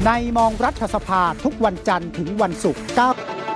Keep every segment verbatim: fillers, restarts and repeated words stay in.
ในมองรัฐสภาทุกวันจันทร์ถึงวันศุกร์เก้า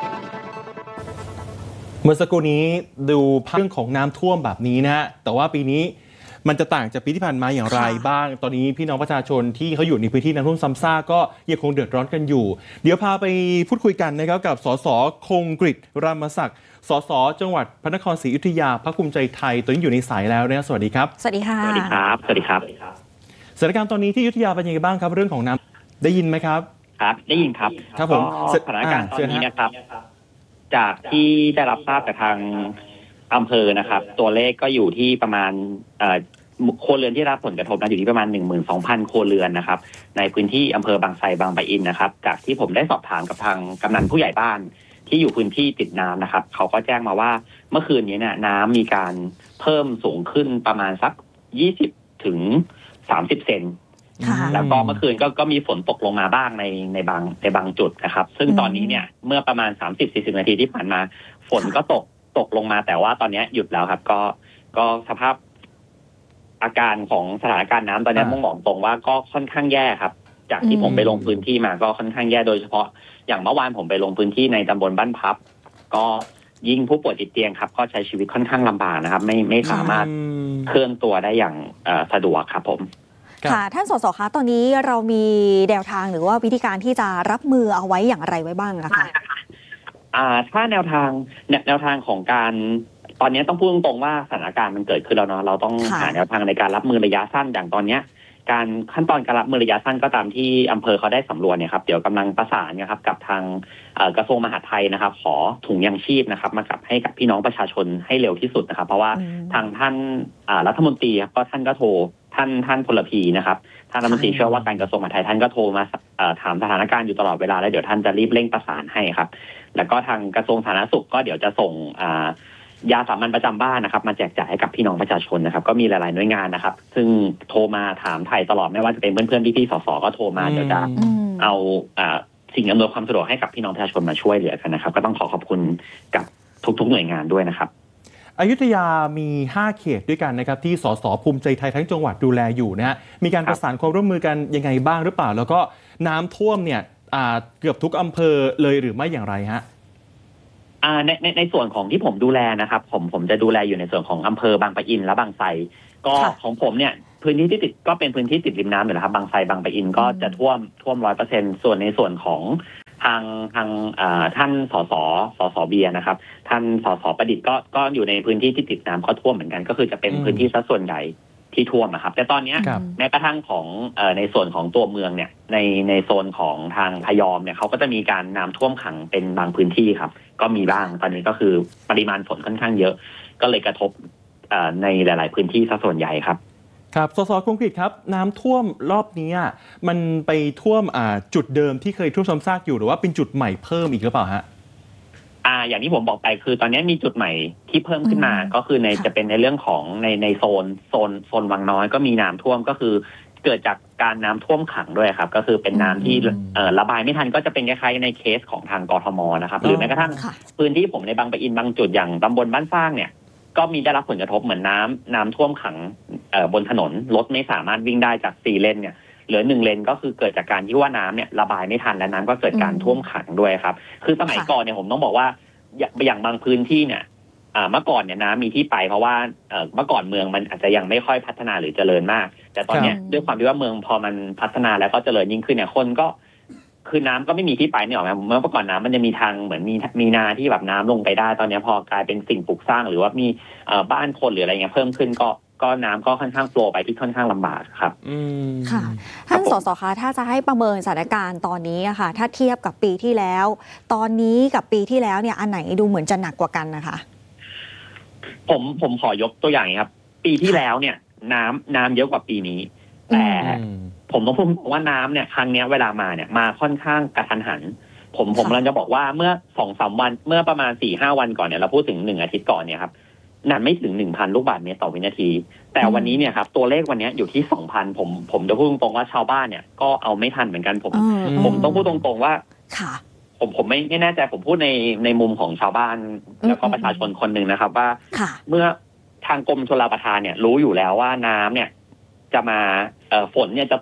เมื่อสักครู่นี้ดูเรื่องของน้ำท่วมแบบนี้นะฮะแต่ว่าปีนี้มันจะต่างจากปีที่ผ่านมาอย่างไรบ้างตอนนี้พี่น้องประชาชนที่เขาอยู่ในพื้นที่น้ำท่วมซ้ำซากก็ยังคงเดือดร้อนกันอยู่เดี๋ยวพาไปพูดคุยกันนะครับกับสสคงกฤษรามศักดิ์สสจังหวัดพระนครศรีอยุธยาพรรคภูมิใจไทยตอนนี้อยู่ในสายแล้วนะสวัสดีครับสวัสดีค่ะสวัสดีครับสวัสดีครับสถานการณ์ตอนนี้ที่อยุธยาเป็นยังไงบ้างครับเรื่องของน้ำได้ยินไหมครับครับได้ยินครับครับผมสถานการณ์ตอนนี้นะครับจากที่ได้รับทราบจากทางอำเภอนะครับตัวเลขก็อยู่ที่ประมาณครัวเรือนที่รับผลกระทบนะอยู่ที่ประมาณ หนึ่งหมื่นสองพัน ครัวเรือนนะครับในพื้นที่อำเภอบางไทรบางปะอินนะครับจากที่ผมได้สอบถามกับทางกำนันผู้ใหญ่บ้านที่อยู่พื้นที่ติดน้ำนะครับเขาก็แจ้งมาว่าเมื่อคืนนี้เนี่ยน้ำมีการเพิ่มสูงขึ้นประมาณสักยี่สิบถึงสามสิบเซนแล้วก็เมื่อคืนก็ก็มีฝนตกลงมาบ้างในในบางในบางจุดนะครับซึ่งตอนนี้เนี่ยเมื่อประมาณ สามสิบถึงสี่สิบ นาทีที่ผ่านมาฝนก็ตกตกลงมาแต่ว่าตอนนี้หยุดแล้วครับก็ก็สภาพอาการของสถานการณ์น้ำตอนนี้ต้องบอกตรงว่าก็ค่อนข้างแย่ครับจากที่ผมไปลงพื้นที่มาก็ค่อนข้างแย่โดยเฉพาะอย่างเมื่อวานผมไปลงพื้นที่ในตำบลบ้านพับก็ยิ่งผู้ป่วยติดเตียงครับก็ใช้ชีวิตค่อนข้างลำบากนะครับไม่ไม่สามารถเคลื่อนตัวได้อย่างสะดวกครับผมค่ะท่านสสคะตอนนี้เรามีแนวทางหรือว่าวิธีการที่จะรับมือเอาไว้อย่างไรไว้บ้างคะอ่าถ้าแนวทางแนวทางของการตอนนี้ต้องพูดตรงๆว่าสถานการณ์มันเกิดขึ้นแล้วเนาะเราต้องหาแนวทางในการรับมือระยะสั้นอย่างตอนนี้การขั้นตอนการรับมือระยะสั้นก็ตามที่อำเภอเขาได้สำรวจเนี่ยครับเดี๋ยวกำลังประสานนะครับกับทางกระทรวงมหาดไทยนะครับขอถุงยางชีพนะครับมากับให้กับพี่น้องประชาชนให้เร็วที่สุดนะครับเพราะว่าทางท่านรัฐมนตรีก็ท่านก็โทรท่านท่านพลพีนะครับท่านรัฐมนตรีเชื่อว่าการกระทรวงมหาดไทยท่านก็โทรมาถามสถานการณ์อยู่ตลอดเวลาแล้วเดี๋ยวท่านจะรีบเร่งประสานให้ครับแล้วก็ทางกระทรวงสาธารณสุขก็เดี๋ยวจะส่งยาสามัญประจำบ้านนะครับมาแจกจ่ายให้กับพี่น้องประชาชนนะครับก็มีหลายๆหน่วยงานนะครับซึ่งโทรมาถามไทยตลอดไม่ว่าจะเป็นเพื่อนๆพี่ๆสสก็โทรมาเดี๋ยวจะเอาสิ่งอำนวยความสะดวกให้กับพี่น้องประชาชนมาช่วยเหลือกันนะครับก็ต้องขอขอบคุณกับทุกๆหน่วยงานด้วยนะครับอยุธยามีห้าเขตด้วยกันนะครับที่สสภูมิใจไทยทั้งจังหวัดดูแลอยู่นะฮะมีการประสานความร่วมมือกันยังไงบ้างหรือเปล่าแล้วก็น้ำท่วมเนี่ยเกือบทุกอำเภอเลยหรือไม่อย่างไรฮะในในในส่วนของที่ผมดูแลนะครับผมผมจะดูแลอยู่ในส่วนของอำเภอบางปะอินและบางไทรก็ของผมเนี่ยพื้นที่ที่ติดก็เป็นพื้นที่ติดริมน้ำอยู่แล้วครับบางไทรบางปะอินก็จะท่วมท่วมร้อยเปอร์เซ็นต์ส่วนในส่วนของทางทางท่านสสสสเบียนะครับท่านสสประดิษฐ์ก็ก็อยู่ในพื้นที่ที่ติดน้ำก็ท่วมเหมือนกันก็คือจะเป็นพื้นที่ซะส่วนใหญ่ที่ท่วมนะครับแต่ตอนนี้แม้กระทั่งของในส่วนของตัวเมืองเนี่ยในในโซนของทางพยอมเนี่ยเขาก็จะมีการน้ำท่วมขังเป็นบางพื้นที่ครับก็มีบ้างตอนนี้ก็คือปริมาณฝนค่อนข้างเยอะก็เลยกระทบในหลายๆพื้นที่ซะส่วนใหญ่ครับครับสสคงกฤษครับน้ำท่วมรอบนี้มันไปท่วมจุดเดิมที่เคยท่วมซ้ำซากอยู่หรือว่าเป็นจุดใหม่เพิ่มอีกหรือเปล่าฮะอ่าอย่างที่ผมบอกไปคือตอนนี้มีจุดใหม่ที่เพิ่มขึ้นมาก็คือในจะเป็นในเรื่องของในในโซนโซนโซนวังน้อยก็มีน้ำท่วมก็คือเกิดจากการน้ำท่วมขังด้วยครับก็คือเป็นน้ำที่ระบายไม่ทันก็จะเป็นคล้ายๆในเคสของทางกทมนะครับหรือแม้กระทั่งพื้นที่ผมในบางปะอินบางจุดอย่างตำบลบ้านสร้างเนี่ยก็มีได้รับผลกระทบเหมือนน้ำน้ำท่วมขังบนถนนรถไม่สามารถวิ่งได้จากสี่เลนเนี่ยเหลือหนึ่งเลนก็คือเกิดจากการที่ว่าน้ำเนี่ยระบายไม่ทันและน้ำก็เกิดการท่วมขังด้วยครับคือสมัยก่อนเนี่ยผมต้องบอกว่าอย่างบางพื้นที่เนี่ยเมื่อก่อนเนี่ยน้ำมีที่ไปเพราะว่าเมื่อก่อนเมืองมันอาจจะยังไม่ค่อยพัฒนาหรือเจริญมากแต่ตอนนี้ด้วยความที่ว่าเมืองพอมันพัฒนาแล้วก็เจริญยิ่งขึ้นเนี่ยคนก็คือน้ำก็ไม่มีที่ไปเนี่ยหรอกไหมเมื่อก่อนน้ำมันจะมีทางเหมือนมีมีนาที่แบบน้ำลงไปได้ตอนนี้พอกลายเป็นสิ่งปลูกสร้างหรือว่ามีบ้านคนหรืออะไรเงี้ยเพิ่มขึ้นก็ก็น้ำก็ค่อนข้างโฟลว์ไปที่ค่อนข้างลำบากครับค่ะท่านสสคะถ้าจะให้ประเมินสถานการณ์ตอนนี้อะค่ะถ้าเทียบกับปีที่แล้วตอนนี้กับปีที่แล้วเนี่ยอันไหนดูเหมือนจะหนักกว่ากันนะคะผมผมขอยกตัวอย่างครับปีที่แล้วเนี่ยน้ำน้ำเยอะกว่าปีนี้แต่ผมต้องพูดว่าน้ำเนี่ยครั้งนี้เวลามาเนี่ยมาค่อนข้างกระทันหันผมผมกำลังจะบอกว่าเมื่อสองสามวันเมื่อประมาณสี่ห้าวันก่อนเนี่ยเราพูดถึงหนึ่งอาทิตย์ก่อนเนี่ยครับนั่นไม่ถึง หนึ่งพัน ลูกบาศก์เมตรต่อวินาทีแต่วันนี้เนี่ยครับตัวเลขวันนี้อยู่ที่ สองพัน ผมผมจะพูดตรงๆว่าชาวบ้านเนี่ยก็เอาไม่ทันเหมือนกันผมผมต้องพูดตรงๆว่าผมผมไม่ไม่แน่ใจผมพูดในในมุมของชาวบ้านแล้วก็ประชาชนคนหนึ่งนะครับว่าเมื่อทางกรมชลประทานเนี่ยรู้อยู่แล้วว่าน้ำเนี่ยจะมาฝนเนี่ยจะตก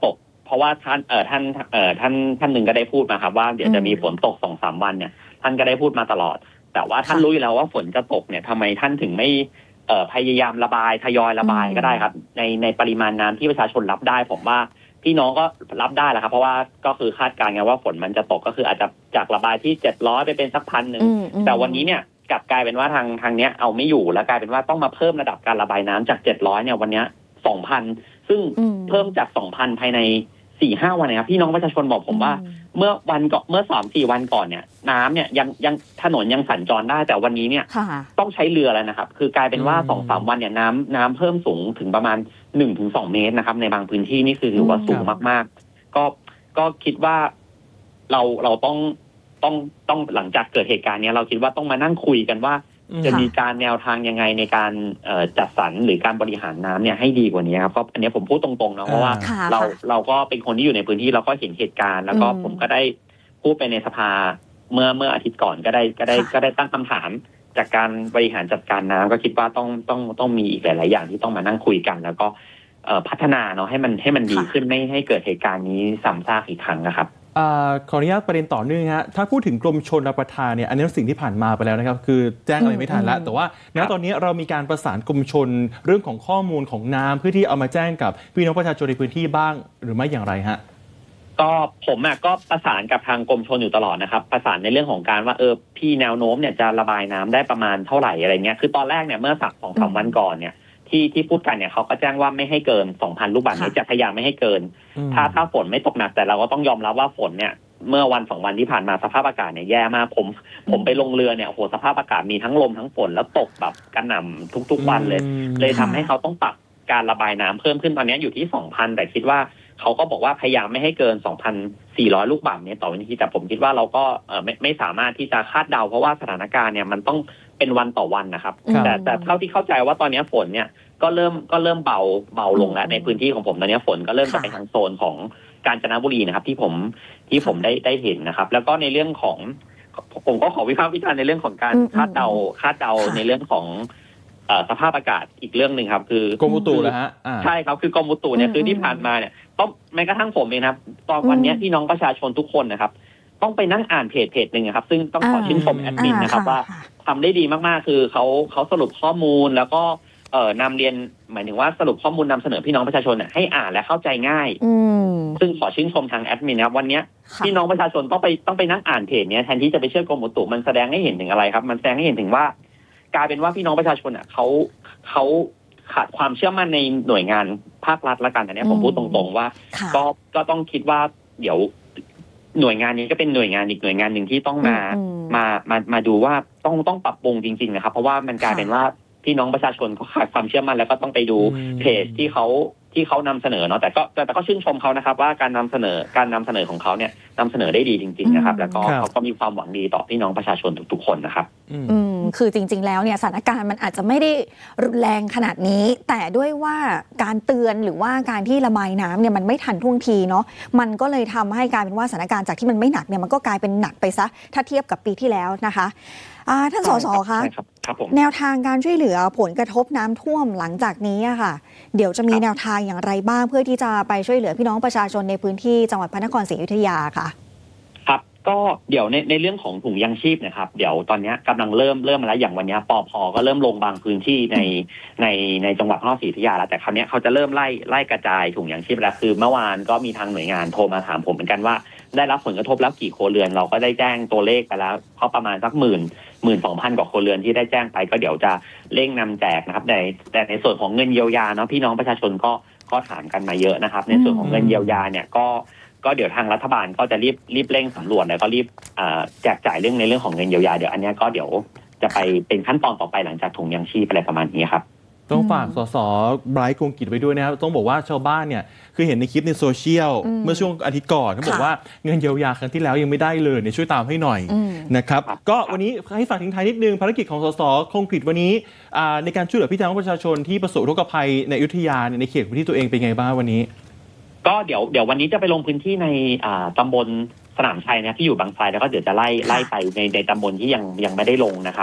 เพราะว่าท่านเอ่อท่านเอ่อท่านท่านหนึ่งก็ได้พูดมาครับว่าเดี๋ยวจะมีฝนตกสองสามวันเนี่ยท่านก็ได้พูดมาตลอดแต่ว่าท่านรู้อยู่แล้วว่าฝนจะตกเนี่ยทำไมท่านถึงไม่เอ่อพยายามระบายทยอยระบายก็ได้ครับในในปริมาณน้ำที่ประชาชนรับได้ผมว่าพี่น้องก็รับได้แหละครับเพราะว่าก็คือคาดการณ์ไงว่าฝนมันจะตกก็คืออาจจะจากระบายที่เจ็ดร้อยไปเป็นสักพันหนึ่งแต่วันนี้เนี่ยกลับกลายเป็นว่าทางทางเนี้ยเอาไม่อยู่แล้วกลายเป็นว่าต้องมาเพิ่มระดับการระบายน้ำจากเจ็ดร้อยเนี่ยวันเนี้ยสองพันซึ่งเพิ่มจากสองพันภายในสี่ห้าวันนะครับพี่น้องประชาชนบอกผมว่าเมื่อวันก่อนเมื่อสามสี่วันก่อนเนี่ยน้ำเนี่ยยังยังถนนยังสัญจรได้แต่วันนี้เนี่ยต้องใช้เรือแล้วนะครับคือกลายเป็นว่าสองสามวันเนี่ยน้ำน้ำเพิ่มสูงถึงประมาณหนึ่งถึงสองเมตรนะครับในบางพื้นที่นี่คือถือว่าสูงมากๆก็ก็คิดว่าเราเราต้องต้องต้องหลังจากเกิดเหตุการณ์นี้เราคิดว่าต้องมานั่งคุยกันว่าจะมีการแนวทางยังไงในการจัดสรรหรือการบริหารน้ำเนี่ยให้ดีกว่านี้ครับเพราะอันนี้ผมพูดตรงๆนะเพราะว่าเราเราก็เป็นคนที่อยู่ในพื้นที่เราก็เห็นเหตุการณ์แล้วก็ผมก็ได้พูดไปในสภาเมื่อเมื่ออาทิตย์ก่อนก็ได้ก็ได้ก็ได้ตั้งคำถามจากการบริหารจัดการน้ำก็คิดว่าต้องต้องต้องมีอีกหลายๆอย่างที่ต้องมานั่งคุยกันแล้วก็พัฒนาเนาะให้มันให้มันดีขึ้นไม่ให้เกิดเหตุการณ์นี้ซ้ำซากอีกครั้งนะครับขออนุญาตประเด็นต่อเนื่องฮะถ้าพูดถึงกรมชลประทานเนี่ยอันนี้สิ่งที่ผ่านมาไปแล้วนะครับคือแจ้งอะไรไม่ทันแล้วแต่ว่าณตอนนี้เรามีการประสานกรมชลเรื่องของข้อมูลของน้ำเพื่อที่เอามาแจ้งกับพี่น้องประชาชนในพื้นที่บ้างหรือไม่อย่างไรฮะก็ผมอ่ะก็ประสานกับทางกรมชลอยู่ตลอดนะครับประสานในเรื่องของการว่าเออพี่แนวโน้มเนี่ยจะระบายน้ำได้ประมาณเท่าไหร่อะไรเงี้ยคือตอนแรกเนี่ยเมื่อสักสองสามวันก่อนเนี่ยที่ที่พูดกันเนี่ยเขาก็แจ้งว่าไม่ให้เกิน สองพัน ลูกบาศก์เมตรจะพยายามไม่ให้เกินถ้าถ้าฝนไม่ตกหนักแต่เราก็ต้องยอมรับว่าฝนเนี่ยเมื่อวันสองวันที่ผ่านมาสภาพอากาศเนี่ยแย่มากผมผมไปลงเรือเนี่ยโอ้โหสภาพอากาศมีทั้งลมทั้งฝนแล้วตกแบบกระหน่ำทุกๆวันเลยเลยทำให้เขาต้องปรับการระบายน้ำเพิ่มขึ้นตอนนี้อยู่ที่ สองพัน แต่คิดว่าเขาก็บอกว่าพยายามไม่ให้เกิน สองพันสี่ร้อย ลูกบาศก์เมตรต่อวินาทีแต่ผมคิดว่าเราก็เอ่อไม่ไม่สามารถที่จะคาดเดาเพราะว่าสถานการณ์เนี่ยมันต้องเป็นวันต่อวันนะครับแต่แต่เท่าที่เข้าใจว่าตอนนี้ฝนเนี่ยก็เริ่มก็เริ่มเบาเบาลงแล้วในพื้นที่ของผมตอนนี้ฝนก็เริ่มจะไปทางโซนของกาญจนบุรีนะครับที่ผมที่ผมได้ได้เห็นนะครับแล้วก็ในเรื่องของผมก็ขอวิพากษ์วิจารณ์ในเรื่องของการคาดเดาคาดเดาในเรื่องของสภาพอากาศอีกเรื่องหนึ่งครับคือกรมอุตุแล้วฮะใช่ครับคือกรมอุตุเนี่ยคือที่ผ่านมาเนี่ยต้องแม้กระทั่งผมเองครับตอนวันนี้พี่น้องประชาชนทุกคนนะครับต้องไปนั่งอ่านเพจเพจหนึ่งครับซึ่งต้องขอชื่นชมแอดมินนะครับว่าทำได้ดีมากๆคือเขาเขาสรุปข้อมูลแล้วก็เอ่อนำเรียนหมายถึงว่าสรุปข้อมูลนำเสนอพี่น้องประชาชนให้อ่านและเข้าใจง่ายซึ่งขอชื่นชมทางแอดมินนะครับวันนี้พี่น้องประชาชนต้องไปต้องไปนั่งอ่านเพจนี้แทนที่จะไปเชื่อกรมอุตุมันแสดงให้เห็นถึงอะไรครับมันแสดงให้เห็นถึงว่ากลายเป็นว่าพี่น้องประชาชนอ่ะเขาเขาขาดความเชื่อมั่นในหน่วยงานภาครัฐละกันอันนี้ผมพูดตรงๆว่าก็ก็ต้องคิดว่าเดี๋ยวหน่วยงานนี้ก็เป็นหน่วยงานอีกหน่วยงานหนึ่งที่ต้องมามามามาดูว่าต้องต้องปรับปรุงจริงๆนะครับเพราะว่ามันกลายเป็นว่าพี่น้องประชาชนเขาขาดความเชื่อมั่นแล้วก็ต้องไปดูเพจที่เขาที่เขานำเสนอเนาะแต่ก็แต่ก็ชื่นชมเขานะครับว่าการนำเสนอการนำเสนอของเขาเนี่ยนำเสนอได้ดีจริงๆนะครับแล้วก็เขาก็มีความหวังดีต่อพี่น้องประชาชนทุกๆคนนะครับอืมคือจริงๆแล้วเนี่ยสถานการณ์มันอาจจะไม่ได้รุนแรงขนาดนี้แต่ด้วยว่าการเตือนหรือว่าการที่ระบายน้ำเนี่ยมันไม่ทันท่วงทีเนาะมันก็เลยทำให้กลายเป็นว่าสถานการณ์จากที่มันไม่หนักเนี่ยมันก็กลายเป็นหนักไปซะถ้าเทียบกับปีที่แล้วนะคะท่านสสคะแนวทางการช่วยเหลือผลกระทบน้ำท่วมหลังจากนี้อะค่ะเดี๋ยวจะมีแนวทางอย่างไรบ้างเพื่อที่จะไปช่วยเหลือพี่น้องประชาชนในพื้นที่จังหวัดพระนครศรีอยุธยาค่ะครับก็เดี๋ยวในในเรื่องของถุงยังชีพนะครับเดี๋ยวตอนนี้กำลังเริ่มเริ่มมาแล้วอย่างวันนี้ปพ.ก็เริ่มลงบางพื้นที่ในในในจังหวัดพระนครศรีอยุธยาแล้วแต่คราวนี้เขาจะเริ่มไล่ไล่กระจายถุงยังชีพแล้วคือเมื่อวานก็มีทางหน่วยงานโทรมาถามผมเหมือนกันว่าได้รับผลกระทบแล้วกี่ครัวเรือนเราก็ได้แจ้งตัวเลขไปแล้วเขาประมาณสักหมื่นหมื่นสองพันกว่าครัวเรือนที่ได้แจ้งไปก็เดี๋ยวจะเร่งนำแจกนะครับแต่แต่ในส่วนของเงินเยียวยาเนาะพี่น้องประชาชนก็ก็ถามกันมาเยอะนะครับในส่วนของเงินเยียวยาเนี่ยก็ก็เดี๋ยวทางรัฐบาลก็จะรีบรีบเร่งสำรวจแล้วก็รีบแจกจ่ายเรื่องในเรื่องของเงินเยียวยาเดี๋ยวอันนี้ก็เดี๋ยวจะไปเป็นขั้นตอนต่อไปหลังจากถุงยังชีพอะไรประมาณนี้ครับต้องฝากสสไบรท์ คงกิจไว้ด้วยนะครับต้องบอกว่าชาวบ้านเนี่ยคือเห็นในคลิปในโซเชียลเมื่อช่วงอาทิตย์ก่อนเขาบอกว่าเงินเยียวยาครั้งที่แล้วยังไม่ได้เลยเนี่ยช่วยตามให้หน่อยนะครับก็วันนี้ให้ฝากทิ้งท้ายนิดนึงภารกิจของสสคงกิจวันนี้ในการช่วยเหลือพี่น้องประชาชนที่ประสบอุทกภัยในอยุธยาในเขตพื้นที่ตัวเองเป็นไงบ้างวันนี้ก็เดี๋ยวเดี๋ยววันนี้จะไปลงพื้นที่ในตำบลสนามชัยนะที่อยู่บางไทรแล้วก็เดี๋ยวจะไล่ไล่ไปในในตำบลที่ยังยังไม่ได้ลงนะครับ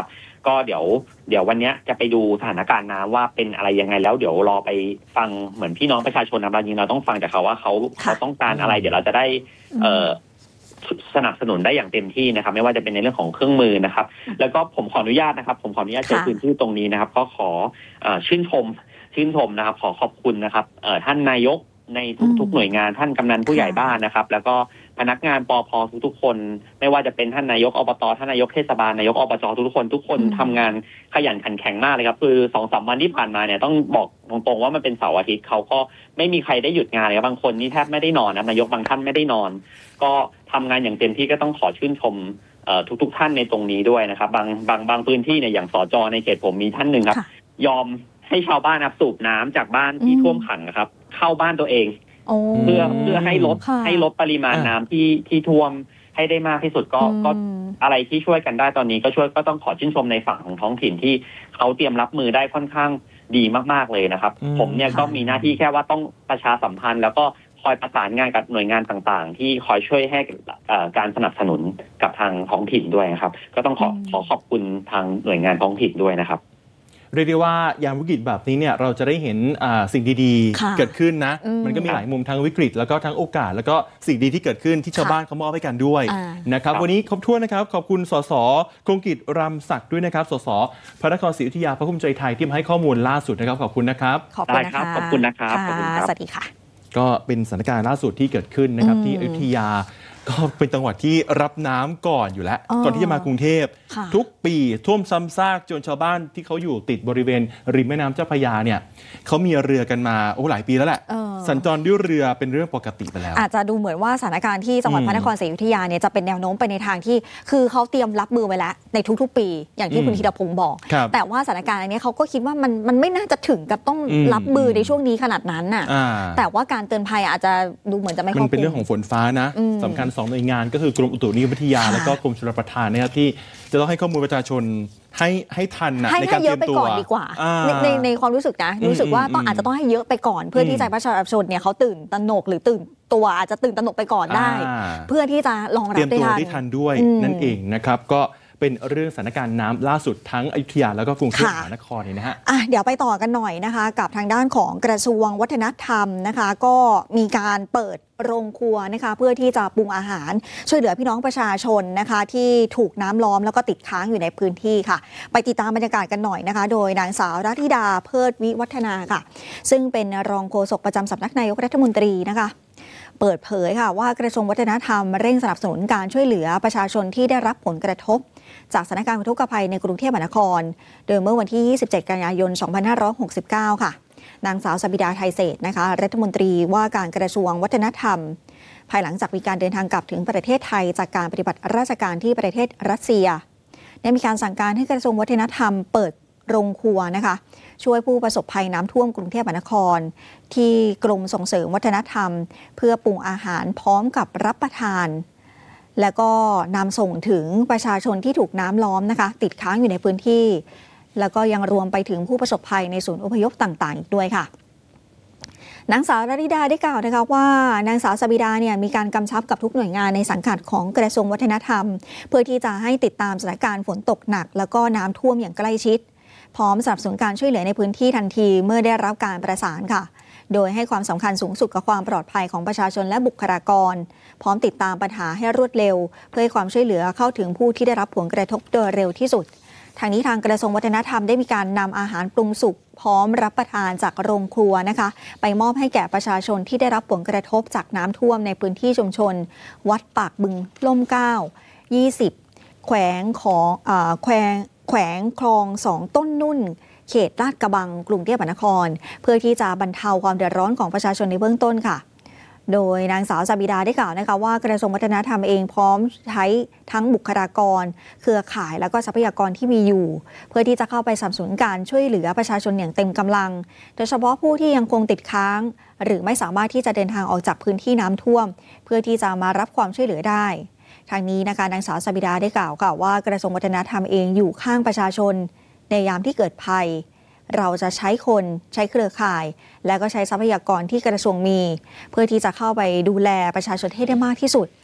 ก็เดี๋ยวเดี๋ยววันนี้จะไปดูสถานการณ์น้ำว่าเป็นอะไรยังไงแล้วเดี๋ยวรอไปฟังเหมือนพี่น้องประชาชนนะจริงเราต้องฟังจากเขาว่าเขาเขาต้องการอะไรเดี๋ยวเราจะได้เอ่อสนับสนุนได้อย่างเต็มที่นะครับไม่ว่าจะเป็นในเรื่องของเครื่องมือนะครับแล้วก็ผมขออนุญาตนะครับผมขออนุญาตใช้พื้นที่ตรงนี้นะครับก็ขอเอ่อชื่นชมชื่นชมนะครับขอขอบคุณนะครับเอ่อท่านนายกในทุกๆหน่วยงานท่านกำนันผู้ใหญ่บ้านนะครับแล้วก็พนักงานปภทุกๆคนไม่ว่าจะเป็นท่านนายกอบตท่านนายกเทศบาลนายกอบจทุกๆคนทุกคนทำงานขยันขันแข็งมากเลยครับคือสองสามวันที่ผ่านมาเนี่ยต้องบอกตรงๆว่ามันเป็นเสาร์อาทิตย์เขาก็ไม่มีใครได้หยุดงานเลยครับบางคนนี่แทบไม่ได้นอนนะนายกบางท่านไม่ได้นอนก็ทำงานอย่างเต็มที่ก็ต้องขอชื่นชมทุกๆท่านในตรงนี้ด้วยนะครับบางบางบางพื้นที่เนี่ยอย่างสจในเขตผมมีท่านหนึ่งครับยอมให้ชาวบ้านนับสูบน้ำจากบ้านที่ท่วมขังนะครับเข้าบ้านตัวเองเพื่อเพื่อให้ลดให้ลดปริมาณน้ำที่ที่ท่วมให้ได้มากที่สุดก็ก็อะไรที่ช่วยกันได้ตอนนี้ก็ช่วยก็ต้องขอชื่นชมในฝั่งของท้องถิ่นที่เขาเตรียมรับมือได้ค่อนข้างดีมากๆเลยนะครับผมเนี่ยก็มีหน้าที่แค่ว่าต้องประชาสัมพันธ์แล้วก็คอยประสานงานกับหน่วยงานต่างๆที่คอยช่วยให้การสนับสนุนกับทางท้องถิ่นด้วยนะครับก็ต้องขอขอขอบคุณทางหน่วยงานท้องถิ่นด้วยนะครับเรียกได้ว่ายามวิกฤตแบบนี้เนี่ยเราจะได้เห็นสิ่งดีๆเกิดขึ้นนะมันก็มีหลายมุมทั้งวิกฤตแล้วก็ทั้งโอกาสแล้วก็สิ่งดีที่เกิดขึ้นที่ชาวบ้านเขามอบให้กันด้วยนะครับวันนี้ครบถ้วนนะครับขอบคุณสสคงกิจรำศักดิ์ด้วยนะครับสสพระนครศรีอยุธยาพรรคภูมิใจไทยที่มาให้ข้อมูลล่าสุดนะครับขอบคุณนะครับขอบคุณนะคะขอบคุณนะครับสวัสดีค่ะก็เป็นสถานการณ์ล่าสุดที่เกิดขึ้นนะครับที่อยุธยาก็เป็นจังหวัดที่รับน้ำก่อนอยู่แล้วก่อนที่จะมากรุงเทพทุกปีท่วมซ้ำซากจนชาวบ้านที่เขาอยู่ติดบริเวณริมแม่น้ำเจ้าพระยาเนี่ยเขามีเรือกันมาโอ้หลายปีแล้วแหละสัญจรด้วยเรือเป็นเรื่องปกติไปแล้วอาจจะดูเหมือนว่าสถานการณ์ที่จังหวัดพระนครศรีอยุธยาเนี่ยจะเป็นแนวโน้มไปในทางที่คือเขาเตรียมรับมือไว้แล้วในทุกๆปีอย่างที่คุณธีรพงศ์บอกแต่ว่าสถานการณ์อันนี้เขาก็คิดว่ามันมันไม่น่าจะถึงกับต้องรับมือในช่วงนี้ขนาดนั้นน่ะแต่ว่าการเตือนภัยอาจจะดูเหมือนจะไม่ครอบคลุมมันเป็นเรื่องของฝนฟ้านะสำคัญสองหน่วยงานก็คือกรมอุตุนิยมวิทยาและก็กรมชลประทานนะครับที่จะต้องให้ข้อมูลประชาชนให้ให้ทันนะในการเตรียมตัวให้เยอะไปก่อนดีกว่าในในในความรู้สึกนะรู้สึกว่าต้องอาจจะต้องให้เยอะไปก่อนเพื่อที่ใจประชาชนเนี่ยเขาตื่นตระหนกหรือตื่นตัวอาจจะตื่นตระหนกไปก่อนได้เพื่อที่จะรองรับได้ทันเตรียมตัวได้ทันด้วยนั่นเองนะครับก็เป็นเรื่องสถานการณ์น้ำล่าสุดทั้งอยุธยาแล้วก็กรุงเทพมหานครนี่นะฮะอ่ะเดี๋ยวไปต่อกันหน่อยนะคะกับทางด้านของกระทรวงวัฒนธรรมนะคะก็มีการเปิดโรงครัวนะคะเพื่อที่จะปรุงอาหารช่วยเหลือพี่น้องประชาชนนะคะที่ถูกน้ำล้อมแล้วก็ติดค้างอยู่ในพื้นที่ค่ะไปติดตามบรรยากาศกันหน่อยนะคะโดยนางสาวรัตธิดาเพิดวิวัฒนาค่ะซึ่งเป็นรองโฆษกประจำสำนักนายกรัฐมนตรีนะคะเปิดเผยค่ะว่ากระทรวงวัฒนธรรมเร่งสนับสนุนการช่วยเหลือประชาชนที่ได้รับผลกระทบจากสถานการณ์อุทกภัยในกรุงเทพมหานครโดยเมื่อวันที่ยี่สิบเจ็ดกันยายนสองพันห้าร้อยหกสิบเก้าค่ะนางสาวสบิดาไทยเศรษฐ์นะคะรัฐมนตรีว่าการกระทรวงวัฒนธรรมภายหลังจากมีการเดินทางกลับถึงประเทศไทยจากการปฏิบัติราชการที่ประเทศรัสเซียได้มีการสั่งการให้กระทรวงวัฒนธรรมเปิดโรงครัวนะคะช่วยผู้ประสบภัยน้ำท่วมกรุงเทพมหานครที่กรมส่งเสริมวัฒนธรรมเพื่อปรุงอาหารพร้อมกับรับประทานแล้วก็นำส่งถึงประชาชนที่ถูกน้ำล้อมนะคะติดค้างอยู่ในพื้นที่แล้วก็ยังรวมไปถึงผู้ประสบภัยในศูนย์อพยพต่างๆอีกด้วยค่ะนางสาวรัตธิดาได้กล่าวนะคะว่านางสาวสบิดาเนี่ยมีการกำชับกับทุกหน่วยงานในสังกัดของกระทรวงวัฒนธรรมเพื่อที่จะให้ติดตามสถานการณ์ฝนตกหนักแล้วก็น้ำท่วมอย่างใกล้ชิดพร้อมสนับสนุนการช่วยเหลือในพื้นที่ทันทีเมื่อได้รับการประสานค่ะโดยให้ความสำคัญสูงสุดกับความปลอดภัยของประชาชนและบุคลากรพร้อมติดตามปัญหาให้รวดเร็วเพื่อให้ความช่วยเหลือเข้าถึงผู้ที่ได้รับผลกระทบโดยเร็วที่สุดทางนี้ทางกระทรวงวัฒนธรรมได้มีการนำอาหารปรุงสุกพร้อมรับประทานจากโรงครัวนะคะไปมอบให้แก่ประชาชนที่ได้รับผลกระทบจากน้ำท่วมในพื้นที่ชุมชนวัดปากบึงล่มเกล้ายี่สิบแขวงของอ่าแขวงแขวงคลองสองต้นนุ่นเขตลาดกระบังกรุงเทพมหานครเพื่อที่จะบรรเทาความเดือดร้อนของประชาชนในเบื้องต้นค่ะโดยนางสาวสบิดาได้กล่าวนะคะว่ากระทรวงวัฒนธรรมเองพร้อมใช้ทั้งบุคลากรเครือข่ายและก็ทรัพยากรที่มีอยู่เพื่อที่จะเข้าไปสนับสนุนการช่วยเหลือประชาชนอย่างเต็มกำลังโดยเฉพาะผู้ที่ยังคงติดค้างหรือไม่สามารถที่จะเดินทางออกจากพื้นที่น้ำท่วมเพื่อที่จะมารับความช่วยเหลือได้ทางนี้นะคะนางสาวสบิดาได้กล่าวค่ะว่ากระทรวงวัฒนธรรมเองอยู่ข้างประชาชนในยามที่เกิดภัยเราจะใช้คนใช้เครือข่ายและก็ใช้ทรัพยากรที่กระทรวงมีเพื่อที่จะเข้าไปดูแลประชาชนให้ได้มากที่สุด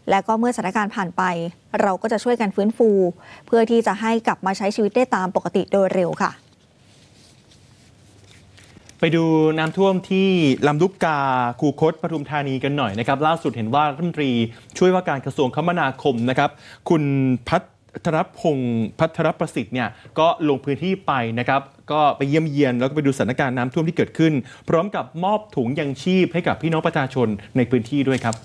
และก็เมื่อสถานการณ์ผ่านไปเราก็จะช่วยกันฟื้นฟูเพื่อที่จะให้กลับมาใช้ชีวิตได้ตามปกติโดยเร็วค่ะไปดูน้ำท่วมที่ลำลูกกาคูคตปทุมธานีกันหน่อยนะครับล่าสุดเห็นว่ารัฐมนตรีช่วยว่าการกระทรวงคมนาคมนะครับคุณพัทรพงศ์พัทรประสิทธิ์เนี่ยก็ลงพื้นที่ไปนะครับก็ไปเยี่ยมเยียนแล้วก็ไปดูสถานการณ์น้ำท่วมที่เกิดขึ้นพร้อมกับมอบถุงยังชีพให้กับพี่น้องประชาชนในพื้นที่ด้วยครับ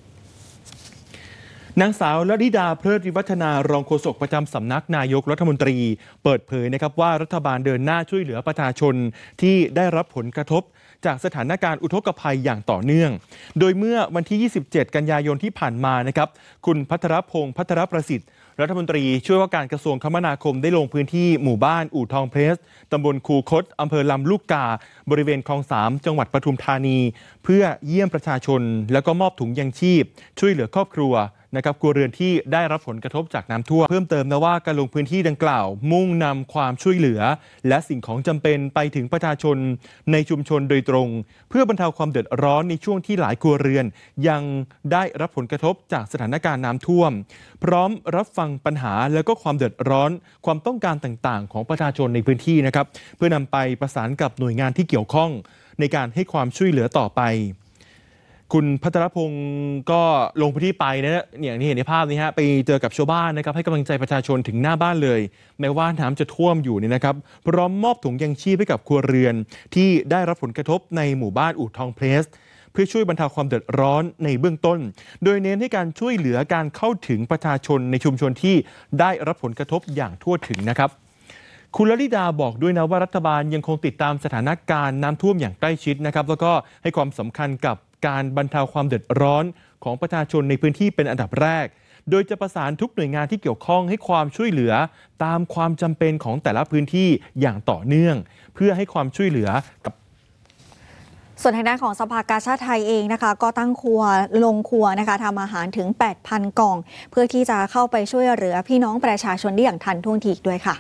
นางสาวลลิดาเพลิดวิวัฒนารองโฆษกประจำสำนักนายกรัฐมนตรีเปิดเผยนะครับว่ารัฐบาลเดินหน้าช่วยเหลือประชาชนที่ได้รับผลกระทบจากสถานการณ์อุทกภัยอย่างต่อเนื่องโดยเมื่อวันที่ยี่สิบเจ็ดกันยายนที่ผ่านมานะครับคุณพัทรพงศ์พัทรประสิทธิ์รัฐมนตรีช่วยว่าการกระทรวงคมนาคมได้ลงพื้นที่หมู่บ้านอู่ทองเพลสตำบลคูคตอำเภอลำลูกกาบริเวณคลองสามจังหวัดปทุมธานีเพื่อเยี่ยมประชาชนแล้วก็มอบถุงยังชีพช่วยเหลือครอบครัวนะครับครัวเรือนที่ได้รับผลกระทบจากน้ำท่วมเพิ่มเติมนะว่าการลงพื้นที่ดังกล่าวมุ่งนำความช่วยเหลือและสิ่งของจำเป็นไปถึงประชาชนในชุมชนโดยตรงเพื่อบรรเทาความเดือดร้อนในช่วงที่หลายครัวเรือนยังได้รับผลกระทบจากสถานการณ์น้ำท่วมพร้อมรับฟังปัญหาและก็ความเดือดร้อนความต้องการต่างๆของประชาชนในพื้นที่นะครับเพื่อนำไปประสานกับหน่วยงานที่เกี่ยวข้องในการให้ความช่วยเหลือต่อไปคุณพัทรพงศ์ก็ลงพื้นที่ไปนะอย่างที่เห็นในภาพนี้ฮะไปเจอกับชาวบ้านนะครับให้กำลังใจประชาชนถึงหน้าบ้านเลยแม้ว่าน้ำจะท่วมอยู่เนี่ยนะครับพร้อมมอบถุงยังชีพให้กับครัวเรือนที่ได้รับผลกระทบในหมู่บ้านอู่ทองเพลสเพื่อช่วยบรรเทาความเดือดร้อนในเบื้องต้นโดยเน้นให้การช่วยเหลือการเข้าถึงประชาชนในชุมชนที่ได้รับผลกระทบอย่างทั่วถึงนะครับคุณลลิดาบอกด้วยนะว่ารัฐบาลยังคงติดตามสถานการณ์น้ำท่วมอย่างใกล้ชิดนะครับแล้วก็ให้ความสำคัญกับการบรรเทาความเดือดร้อนของประชาชนในพื้นที่เป็นอันดับแรกโดยจะประสานทุกหน่วยงานที่เกี่ยวข้องให้ความช่วยเหลือตามความจำเป็นของแต่ละพื้นที่อย่างต่อเนื่องเพื่อให้ความช่วยเหลือกับส่วนทางด้านของสภากาชาดไทยเองนะคะก็ตั้งครัวลงครัวนะคะทำอาหารถึง แปดพัน กล่องเพื่อที่จะเข้าไปช่วยเหลือพี่น้องประชาชนได้อย่างทันท่วงทีด้วยค่ะ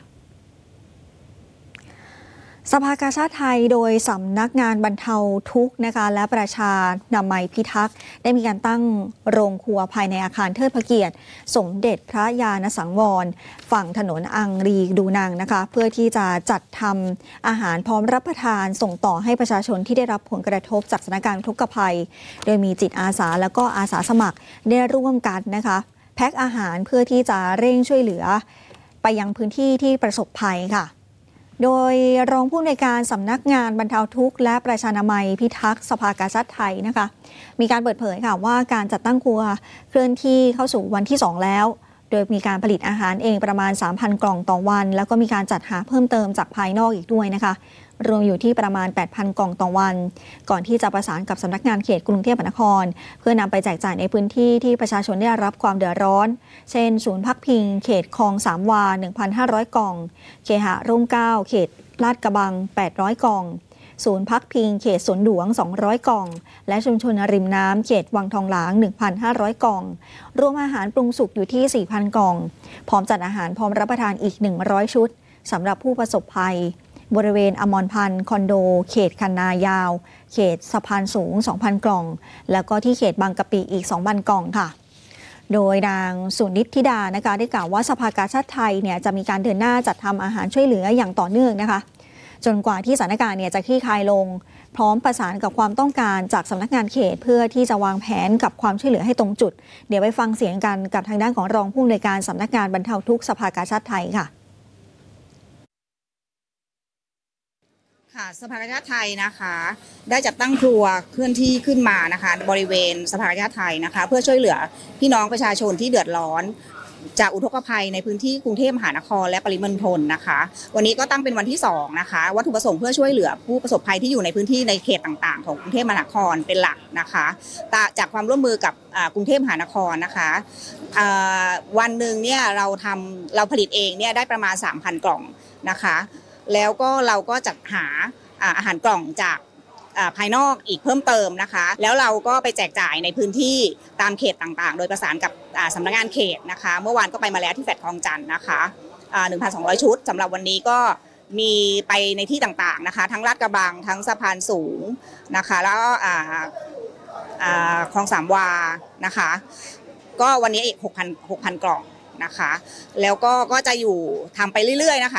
สภากาชาดไทยโดยสำนักงานบรรเทาทุกข์นะคะและประชานามัยพิทักษ์ได้มีการตั้งโรงครัวภายในอาคารเทิดพระเกียรติสมเด็จพระญาณสังวรฝั่งถนนอังรีดูนังนะคะเพื่อที่จะจัดทำอาหารพร้อมรับประทานส่งต่อให้ประชาชนที่ได้รับผลกระทบจากสถานการณ์อุทกภัยโดยมีจิตอาสาแล้วก็อาสาสมัครได้ร่วมกันนะคะแพ็คอาหารเพื่อที่จะเร่งช่วยเหลือไปยังพื้นที่ที่ประสบภัยค่ะโดยรองผู้อำนวยการสำนักงานบรรเทาทุกข์และประชานามัยพิทักษ์สภากาชาดไทยนะคะมีการเปิดเผยค่ะว่าการจัดตั้งครัวเคลื่อนที่เข้าสู่วันที่สองแล้วโดยมีการผลิตอาหารเองประมาณ สามพัน กล่องต่อวันแล้วก็มีการจัดหาเพิ่มเติมจากภายนอกอีกด้วยนะคะรวมอยู่ที่ประมาณ แปดพัน กล่องต่อวันก่อนที่จะประสานกับสำนักงานเขตกรุงเทพมหานครเพื่อนำไปแจกจ่ายในพื้นที่ที่ประชาชนได้รับความเดือดร้อนเช่นศูนย์พักพิงเขตคลองสามวา หนึ่งพันห้าร้อย กล่องเคหะร่มเกล้าเขตลาดกระบังแปดร้อยกล่องศูนย์พักพิงเขตสวนหลวงสองร้อยกล่องและชุมชนริมน้ำเขตวังทองหลาง หนึ่งพันห้าร้อย กล่องรวมอาหารปรุงสุกอยู่ที่ สี่พัน กล่องพร้อมจัดอาหารพร้อมรับประทานอีกหนึ่งร้อยชุดสำหรับผู้ประสบภัยบริเวณอมรพันธ์คอนโดเขตคันนายาวเขตสะพานสูง สองพัน กล่องแล้วก็ที่เขตบางกะปิอีก สองพัน กล่องค่ะโดยนางสุนิตธิดานะคะได้กล่าวว่าสภากาชาดไทยเนี่ยจะมีการเดินหน้าจัดทำอาหารช่วยเหลืออย่างต่อเนื่องนะคะจนกว่าที่สถานการณ์เนี่ยจะคลี่คลายลงพร้อมประสานกับความต้องการจากสำนักงานเขตเพื่อที่จะวางแผนกับความช่วยเหลือให้ตรงจุดเดี๋ยวไปฟังเสียงกันกับทางด้านของรองผู้อำนวยการสำนักงานบรรเทาทุกข์สภากาชาดไทยค่ะค่ะสภากาชาดไทยนะคะได้จัดตั้งครัวเคลื่อนที่ขึ้นมานะคะบริเวณสภากาชาดไทยนะคะเพื่อช่วยเหลือพี่น้องประชาชนที่เดือดร้อนจากอุทกภัยในพื้นที่กรุงเทพมหานครและปริมณฑลนะคะวันนี้ก็ตั้งเป็นวันที่สองนะคะวัตถุประสงค์เพื่อช่วยเหลือผู้ประสบภัยที่อยู่ในพื้นที่ในเขตต่างๆของกรุงเทพมหานครเป็นหลักนะคะจากความร่วมมือกับกรุงเทพมหานครนะคะวันหนึ่งเนี่ยเราทำเราผลิตเองเนี่ยได้ประมาณ สามพัน กล่องนะคะแล้วก็เราก็จัดหาอาหารกล่องจากภายนอกอีกเพิ่มเติมนะคะแล้วเราก็ไปแจกจ่ายในพื้นที่ตามเขตต่างๆโดยประสานกับสำนักงานเขตนะคะเมื่อวานก็ไปมาแล้วที่แฟลตคลองจันทน์นะคะ หนึ่งพันสองร้อย ชุดสำหรับวันนี้ก็มีไปในที่ต่างๆนะคะทั้งลาดกระบังทั้งสะพานสูงนะคะแล้วคลองสามวานะคะก็วันนี้อีกหกพันหกพันกล่องนะคะแล้วก็ก็จะอยู่ทำไปเรื่อยๆนะคะ